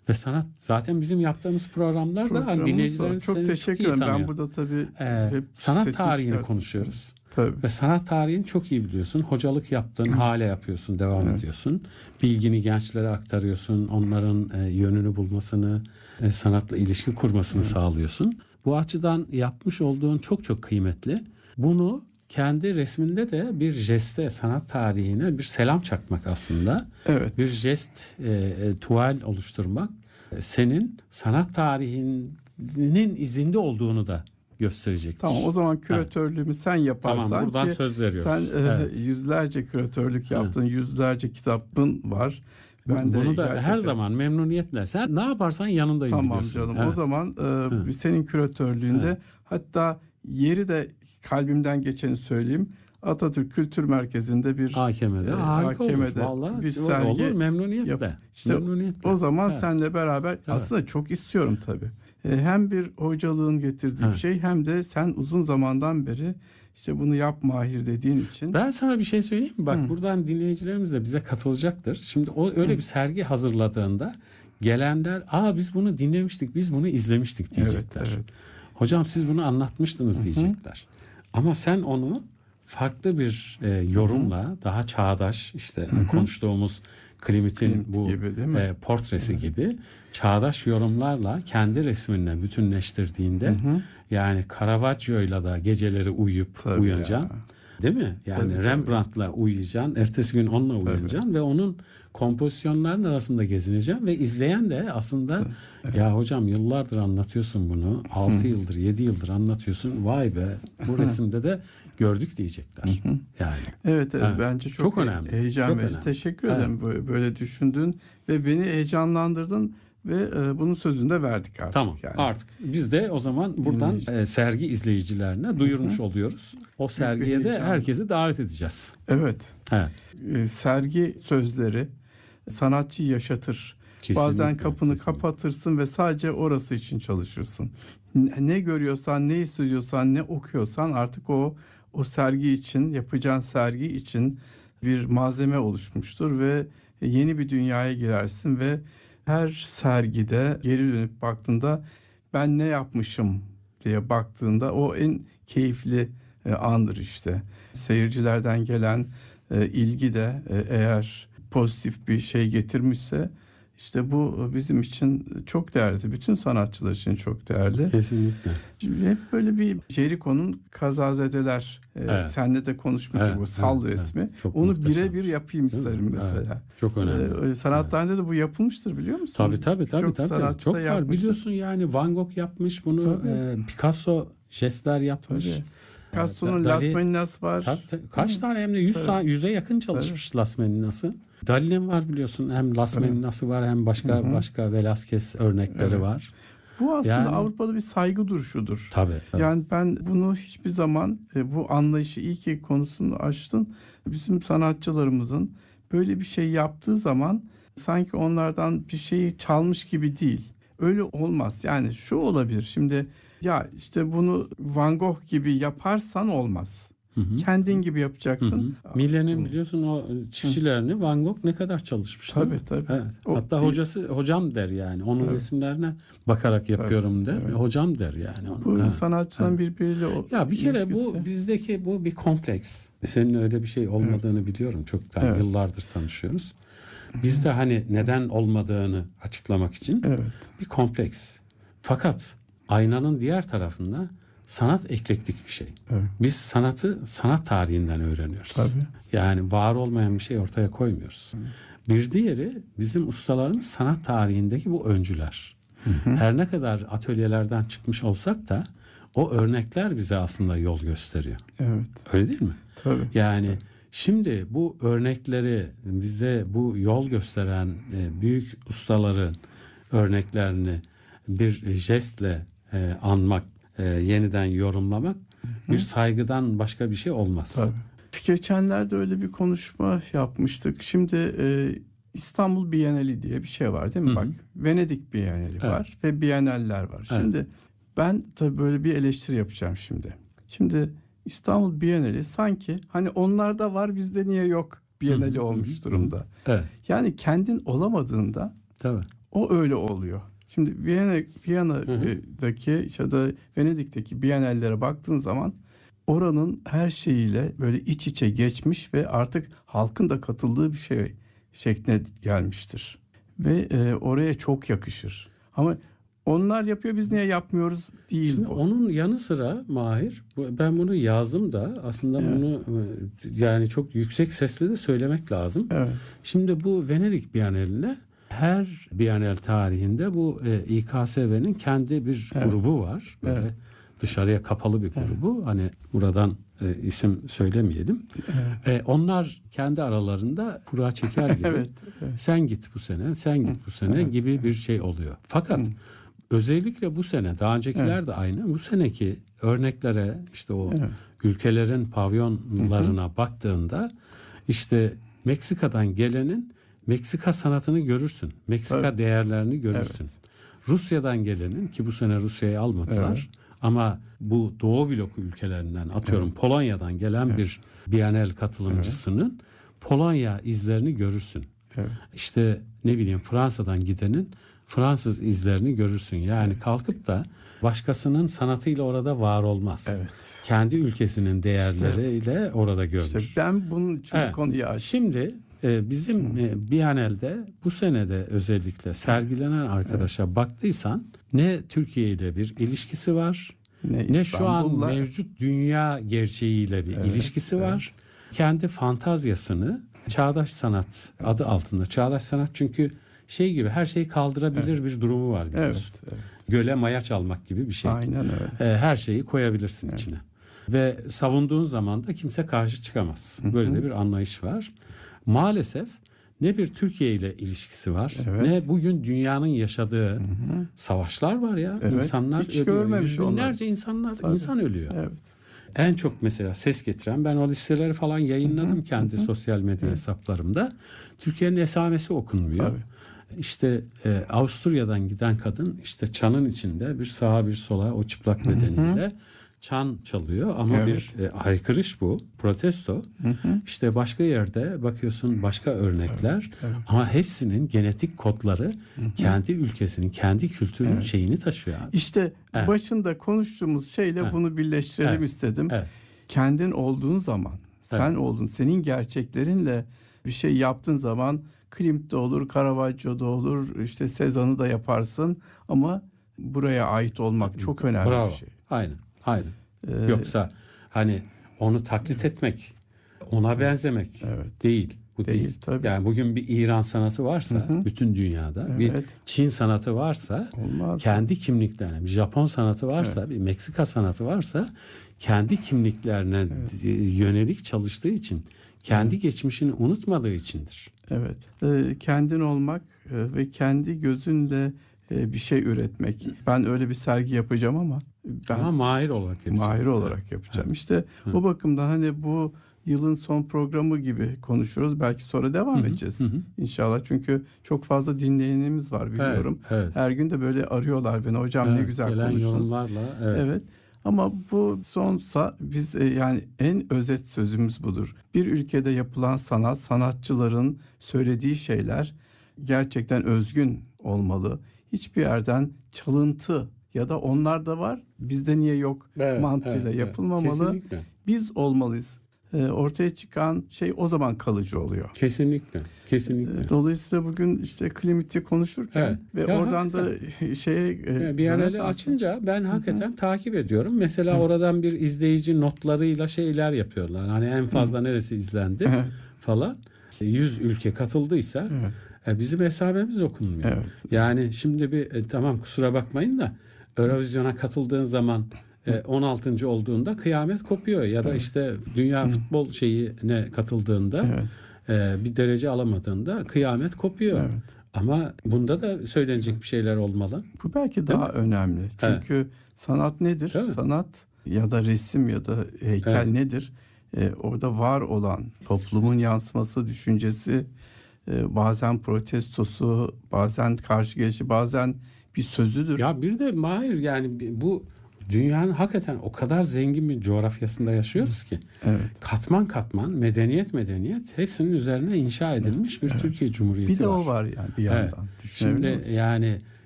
Ve sanat zaten bizim yaptığımız programlarda dinleyicilerimiz çok teşekkür ederim. Ben burada tabii sanat tarihini konuşuyoruz. Tabii. Ve sanat tarihini çok iyi biliyorsun. Hocalık yaptın, hala yapıyorsun, devam ediyorsun. Bilgini gençlere aktarıyorsun. Onların yönünü bulmasını, sanatla ilişki kurmasını sağlıyorsun. Bu açıdan yapmış olduğun çok çok kıymetli. Bunu kendi resminde de bir jeste, sanat tarihine bir selam çakmak aslında. Evet. Bir jest, tuval oluşturmak senin sanat tarihinin izinde olduğunu da gösterecektir. Tamam, o zaman küratörlüğümü sen yaparsan, tamam, buradan ki söz veriyoruz. Sen yüzlerce küratörlük yaptın, yüzlerce kitabın var. Ben bunu da her zaman memnuniyetle, sen ne yaparsan yanındayım. Tamam biliyorsun. canım. Evet. O zaman senin küratörlüğünde, hatta yeri de kalbimden geçeni söyleyeyim. Atatürk Kültür Merkezi'nde bir AKM'de, AKM'de bir sergi olur, memnuniyetle. İşte memnuniyetle. O zaman seninle beraber aslında çok istiyorum tabii. Hem bir hocalığın getirdiği bir şey, hem de sen uzun zamandan beri işte bunu yap Mahir dediğin için. Ben sana bir şey söyleyeyim mi? Bak, buradan dinleyicilerimiz de bize katılacaktır. Şimdi o öyle bir sergi hazırladığında gelenler, biz bunu dinlemiştik, biz bunu izlemiştik diyecekler. Evet. Hocam siz bunu anlatmıştınız diyecekler. Ama sen onu farklı bir yorumla, daha çağdaş, işte konuştuğumuz Klimt'in bu gibi, portresi gibi çağdaş yorumlarla kendi resminle bütünleştirdiğinde, yani Caravaggio'yla da geceleri uyuyup uyanacaksın. Değil mi? Yani Rembrandt'la uyuyacaksın, ertesi gün onunla uyanacaksın ve onun kompozisyonların arasında gezineceksin ve izleyen de aslında ya hocam yıllardır anlatıyorsun bunu, 6 yıldır 7 yıldır anlatıyorsun, vay be bu resimde de gördük diyecekler. Yani. Evet, bence çok önemli. Heyecan verici. Teşekkür ederim böyle düşündün ve beni heyecanlandırdın ve bunun sözünü de verdik artık. Tamam, yani. Artık biz de o zaman buradan sergi izleyicilerine duyurmuş oluyoruz. O sergiye de herkesi davet edeceğiz. Evet. Sergi sözleri sanatçıyı yaşatır. Kesinlikle, bazen kapını kapatırsın ve sadece orası için çalışırsın. Ne görüyorsan, ne hissediyorsan, ne okuyorsan artık o sergi için, yapacağın sergi için bir malzeme oluşmuştur ve yeni bir dünyaya girersin ve her sergide geri dönüp baktığında ben ne yapmışım diye baktığında o en keyifli andır işte. Seyircilerden gelen ilgi de eğer pozitif bir şey getirmişse işte bu bizim için çok değerli. Bütün sanatçılar için çok değerli. Kesinlikle. Hep böyle bir Jericho'nun Kazazedeler. Seninle de konuşmuştuk, bu sal resmi. Onu birebir yapayım isterim mesela. Çok önemli. Sanat tarihinde de bu yapılmıştır, biliyor musun? Tabii. Çok var. Biliyorsun yani Van Gogh yapmış bunu. Picasso jestler yapmış. Tabii. Picasso'nun Las Meninas var. Kaç tane, hem de 100'e yakın çalışmış Las Meninas'ı. Dali'nin var biliyorsun. Hem Las Meninas'ı var, hem başka Velázquez örnekleri var. Bu aslında Avrupa'da bir saygı duruşudur. Tabii. Yani ben bunu hiçbir zaman, bu anlayışı iyi ki konusunu açtın. Bizim sanatçılarımızın böyle bir şey yaptığı zaman sanki onlardan bir şeyi çalmış gibi değil. Öyle olmaz. Yani şu olabilir. Şimdi ya işte bunu Van Gogh gibi yaparsan olmaz. Kendin gibi yapacaksın. Millet'in biliyorsun o çiftçilerini Van Gogh ne kadar çalışmış. Tabii. Evet. Hatta hocam der yani. Onun resimlerine bakarak yapıyorum der. Hocam der yani. Bu sanatçıların birbiriyle ya bir kere ilişkisi. Bu bizdeki bu bir kompleks. Senin öyle bir şey olmadığını biliyorum. Çok yıllardır tanışıyoruz. Bizde hani neden olmadığını açıklamak için bir kompleks. Fakat aynanın diğer tarafında sanat eklektik bir şey. Biz sanatı sanat tarihinden öğreniyoruz. Tabii. Yani var olmayan bir şey ortaya koymuyoruz. Bir diğeri bizim ustalarımız sanat tarihindeki bu öncüler. Her ne kadar atölyelerden çıkmış olsak da o örnekler bize aslında yol gösteriyor. Evet. Öyle değil mi? Tabii. Yani şimdi bu örnekleri, bize bu yol gösteren büyük ustaların örneklerini bir jestle anmak, yeniden yorumlamak bir saygıdan başka bir şey olmaz. Tabii. Geçenlerde öyle bir konuşma yapmıştık. Şimdi İstanbul Bienali diye bir şey var değil mi? Bak, Venedik Bienali var ve Bienaller var. Şimdi ben tabii böyle bir eleştiri yapacağım şimdi. Şimdi İstanbul Bienali sanki hani onlarda var, bizde niye yok Bienali olmuş durumda. Evet. Yani kendin olamadığında o öyle oluyor. Şimdi Viyana'daki ya da Venedik'teki Bienallere baktığın zaman oranın her şeyiyle böyle iç içe geçmiş ve artık halkın da katıldığı bir şey şekline gelmiştir. Ve oraya çok yakışır. Ama onlar yapıyor, biz niye yapmıyoruz değil. Şimdi bu. Onun yanı sıra Mahir, ben bunu yazdım da aslında bunu yani çok yüksek sesle de söylemek lazım. Evet. Şimdi bu Venedik Bienali'ne her Bienal tarihinde bu İKSV'nin kendi bir grubu var. Böyle dışarıya kapalı bir grubu. Hani buradan isim söylemeyelim. Onlar kendi aralarında kura çeker gibi. Evet. Sen git bu sene, sen git bu sene gibi bir şey oluyor. Fakat özellikle bu sene, daha öncekiler de aynı. Bu seneki örneklere, işte o ülkelerin pavyonlarına baktığında işte Meksika'dan gelenin Meksika sanatını görürsün. Meksika değerlerini görürsün. Rusya'dan gelenin, ki bu sene Rusya'yı almadılar. Ama bu Doğu bloku ülkelerinden, atıyorum Polonya'dan gelen bir Bienal katılımcısının Polonya izlerini görürsün. İşte ne bileyim Fransa'dan gidenin Fransız izlerini görürsün. Yani kalkıp da başkasının sanatıyla orada var olmaz. Evet. Kendi ülkesinin değerleriyle orada görmüş. İşte ben bunun için bu konuyu açtım. Şimdi bizim Bienal'de bu senede özellikle sergilenen arkadaşa baktıysan ne Türkiye ile bir ilişkisi var, ne şu an mevcut dünya gerçeğiyle bir ilişkisi var. Kendi fantazyasını çağdaş sanat adı altında. Çağdaş sanat çünkü şey gibi her şeyi kaldırabilir bir durumu var biliyorsun. Göle maya çalmak gibi bir şey. Aynen öyle. Her şeyi koyabilirsin içine. Ve savunduğun zaman da kimse karşı çıkamaz. Böyle de bir anlayış var. Maalesef ne bir Türkiye ile ilişkisi var, ne bugün dünyanın yaşadığı savaşlar var ya. İnsanlar hiç ölüyor. Yüz binlerce insan ölüyor. En çok mesela ses getiren, ben o listeleri falan yayınladım kendi sosyal medya hesaplarımda. Türkiye'nin esamesi okunmuyor. İşte Avusturya'dan giden kadın işte çanın içinde bir sağa bir sola o çıplak bedeniyle çan çalıyor ama bir haykırış bu, protesto. İşte başka yerde bakıyorsun başka örnekler ama hepsinin genetik kodları kendi ülkesinin, kendi kültürünün şeyini taşıyor abi. İşte başında konuştuğumuz şeyle bunu birleştirelim istedim. Kendin olduğun zaman, sen oldun, senin gerçeklerinle bir şey yaptığın zaman Klimt'te olur, Caravaggio'da olur, işte Cézanne'ı da yaparsın ama buraya ait olmak çok önemli bir şey. Aynen. Yoksa hani onu taklit etmek, ona benzemek değil. Bu değil. Tabii. Yani bugün bir İran sanatı varsa bütün dünyada, bir Çin sanatı varsa, kendi kimliklerine, bir Japon sanatı varsa, bir Meksika sanatı varsa kendi kimliklerine yönelik çalıştığı için, kendi geçmişini unutmadığı içindir. Kendin olmak ve kendi gözünle bir şey üretmek. Ben öyle bir sergi yapacağım ama mahir olarak yapacağım. İşte o bakımdan hani bu yılın son programı gibi konuşuyoruz. Belki sonra devam edeceğiz inşallah. Çünkü çok fazla dinleyenimiz var biliyorum. Her gün de böyle arıyorlar beni. Hocam ne güzel konuştunuz. Yorumlarla. Evet. Ama bu sonsa biz yani en özet sözümüz budur. Bir ülkede yapılan sanat, sanatçıların söylediği şeyler gerçekten özgün olmalı. Hiçbir yerden çalıntı ya da onlar da var, bizde niye yok mantığıyla yapılmamalı. Kesinlikle. Biz olmalıyız. Ortaya çıkan şey o zaman kalıcı oluyor. Kesinlikle. Dolayısıyla bugün işte Klimit'i konuşurken ve oradan da Bienal'i açınca ben hakikaten takip ediyorum. Mesela oradan bir izleyici notlarıyla şeyler yapıyorlar. Hani en fazla neresi izlendi falan. 100 ülke katıldıysa bizim hesabımız okunmuyor. Yani şimdi tamam kusura bakmayın da Eurovision'a katıldığın zaman 16. olduğunda kıyamet kopuyor ya da işte dünya futbol şeyine katıldığında bir derece alamadığında kıyamet kopuyor. Ama bunda da söylenecek bir şeyler olmalı. Bu belki daha önemli. Çünkü sanat nedir? Sanat ya da resim ya da heykel nedir? Orada var olan toplumun yansıması, düşüncesi, bazen protestosu, bazen karşı gelişi, bazen bir sözüdür. Ya bir de Mahir yani bu dünyanın hakikaten o kadar zengin bir coğrafyasında yaşıyoruz ki. Evet. Katman katman medeniyet hepsinin üzerine inşa edilmiş bir Türkiye Cumhuriyeti var. Bir de o var yani bir yandan. Evet. Şimdi yani